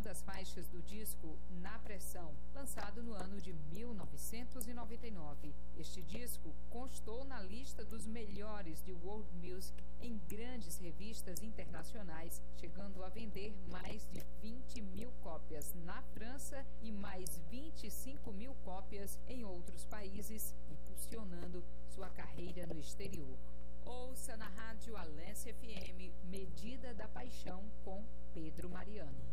das faixas do disco Na Pressão, lançado no ano de 1999. Este disco constou na lista dos melhores de World Music em grandes revistas internacionais, chegando a vender mais de 20 mil cópias na França e mais 25 mil cópias em outros países, impulsionando sua carreira no exterior. Ouça na rádio Alesse FM Medida da Paixão com Pedro Mariano.